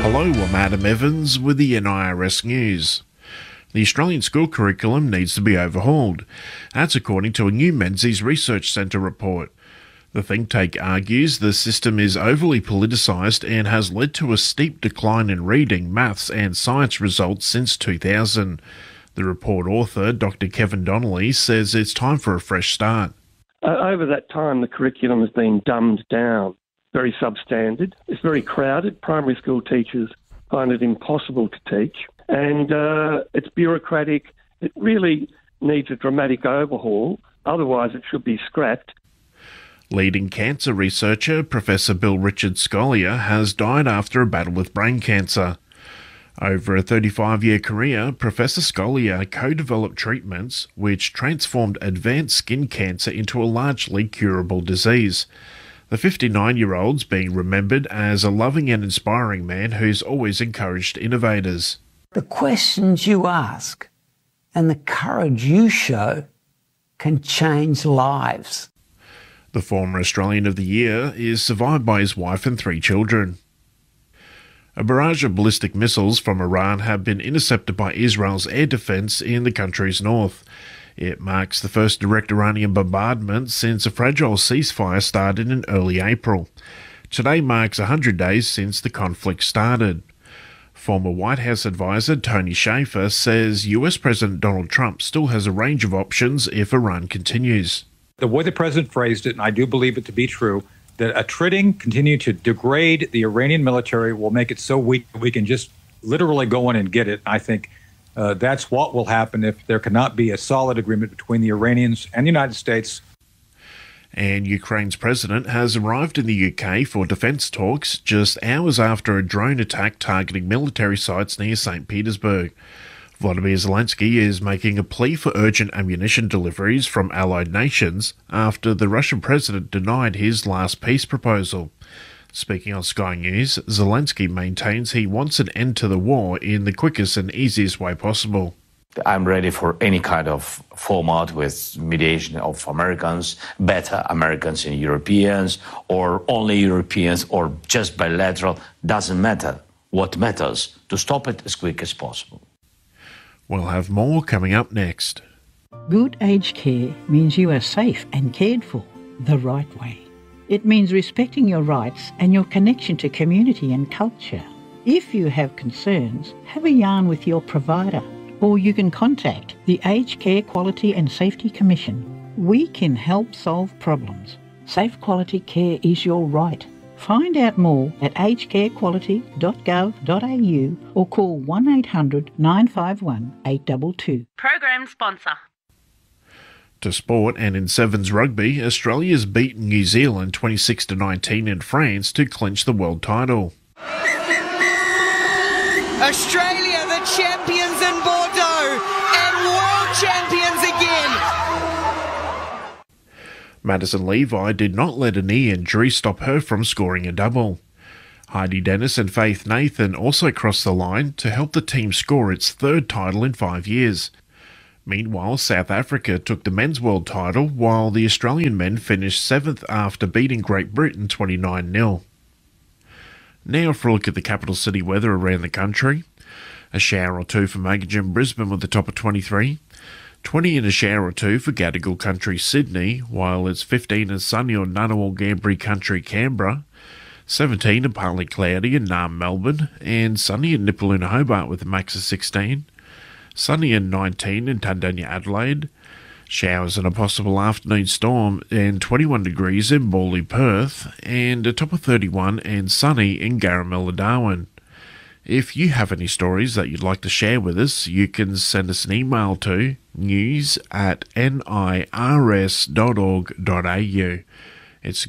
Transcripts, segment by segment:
Hello, I'm Adam Evans with the NIRS News. The Australian school curriculum needs to be overhauled. That's according to a new Menzies Research Centre report. The think tank argues the system is overly politicised and has led to a steep decline in reading, maths and science results since 2000. The report author, Dr Kevin Donnelly, says it's time for a fresh start. Over that time, the curriculum has been dumbed down, very substandard. It's very crowded. Primary school teachers find it impossible to teach. And it's bureaucratic. It really needs a dramatic overhaul. Otherwise, it should be scrapped. Leading cancer researcher Professor Bill Richard Scolia has died after a battle with brain cancer. Over a 35-year career, Professor Scolia co-developed treatments which transformed advanced skin cancer into a largely curable disease. The 59-year-old's being remembered as a loving and inspiring man who's always encouraged innovators. The questions you ask and the courage you show can change lives. The former Australian of the Year is survived by his wife and 3 children. A barrage of ballistic missiles from Iran have been intercepted by Israel's air defence in the country's north. It marks the first direct Iranian bombardment since a fragile ceasefire started in early April. Today marks 100 days since the conflict started. Former White House advisor Tony Shaffer says US President Donald Trump still has a range of options if Iran continues. The way the president phrased it, and I do believe it to be true, that attriting, continue to degrade the Iranian military will make it so weak that we can just literally go in and get it. I think that's what will happen if there cannot be a solid agreement between the Iranians and the United States. And Ukraine's president has arrived in the UK for defence talks just hours after a drone attack targeting military sites near St. Petersburg. Volodymyr Zelensky is making a plea for urgent ammunition deliveries from allied nations after the Russian president denied his last peace proposal. Speaking on Sky News, Zelensky maintains he wants an end to the war in the quickest and easiest way possible. I'm ready for any kind of format with mediation of Americans, better Americans and Europeans, or only Europeans, or just bilateral. Doesn't matter. What matters, to stop it as quick as possible. We'll have more coming up next. Good aged care means you are safe and cared for the right way. It means respecting your rights and your connection to community and culture. If you have concerns, have a yarn with your provider, or you can contact the Aged Care Quality and Safety Commission. We can help solve problems. Safe quality care is your right. Find out more at agedcarequality.gov.au or call 1800 951 822. Program sponsor. To sport, and in Sevens rugby, Australia's beaten New Zealand 26-19 in France to clinch the world title. Australia, the champions in Bordeaux and world champions again. Madison Levi did not let a knee injury stop her from scoring a double. Heidi Dennis and Faith Nathan also crossed the line to help the team score its 3rd title in 5 years. Meanwhile, South Africa took the men's world title, while the Australian men finished 7th after beating Great Britain 29-0. Now for a look at the capital city weather around the country. A shower or two for Maggagem, Brisbane with a top of 23. 20 and a shower or two for Gadigal Country, Sydney, while it's 15 and sunny on Ngunnawal Ngambri Country, Canberra. 17 and partly cloudy in Naarm, Melbourne, and sunny in Nipaluna, Hobart with a max of 16. Sunny and 19 in Tundanya, Adelaide. Showers and a possible afternoon storm and 21 degrees in Morley, Perth, and a top of 31 and sunny in Garamella, Darwin. If you have any stories that you'd like to share with us, you can send us an email to news@nirs.org.au. It's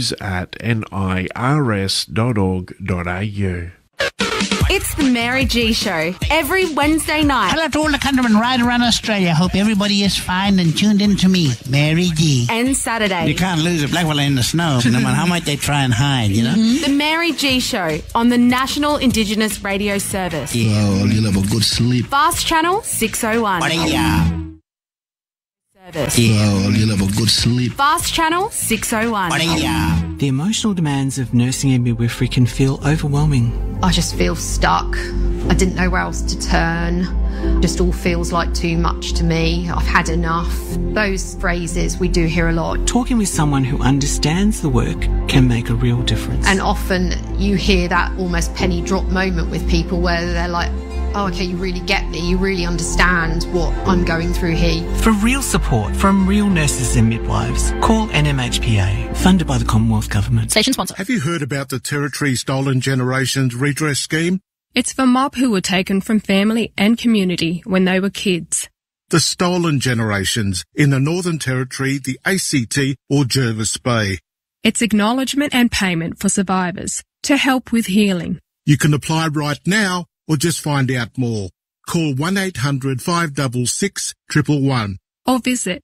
news@nirs.org.au. It's the Mary G Show every Wednesday night. Hello to all the countrymen right around Australia. Hope everybody is fine and tuned in to me, Mary G. And Saturday. You can't lose a black fella in the snow, no matter how much they try and hide, you know? The Mary G Show on the National Indigenous Radio Service. Yeah. Oh, you'll have a good sleep. Fast Channel 601. What are ya? Service. Oh, you'll have a good sleep. Fast Channel 601. What are ya? The emotional demands of nursing and midwifery can feel overwhelming. I just feel stuck. I didn't know where else to turn. Just all feels like too much to me. I've had enough. Those phrases we do hear a lot. Talking with someone who understands the work can make a real difference. And often you hear that almost penny drop moment with people where they're like, oh, okay, you really get me. You really understand what I'm going through here. For real support from real nurses and midwives, call NMHPA, funded by the Commonwealth Government. Station sponsor. Have you heard about the Territory Stolen Generations Redress Scheme? It's for mob who were taken from family and community when they were kids. The Stolen Generations in the Northern Territory, the ACT or Jervis Bay. It's acknowledgement and payment for survivors to help with healing. You can apply right now or just find out more. Call 1-800-566 111. Or visit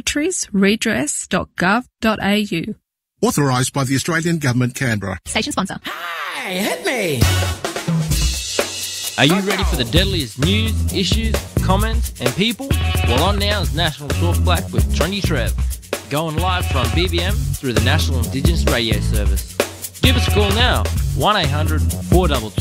territoriesredress.gov.au. Authorised by the Australian Government, Canberra. Station sponsor. Hey, hit me! Are you ready for the deadliest news, issues, comments, and people? Well, on now is National Talk Black with Trendy Trev, going live from BBM through the National Indigenous Radio Service. Give us a call now, 1-800-422